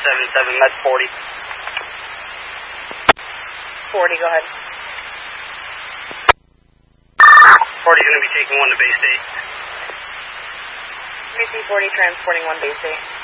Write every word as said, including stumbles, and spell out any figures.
seven seven, that's forty. forty, go ahead. forty's going to be taking one to base eight. three C forty transporting one base eight.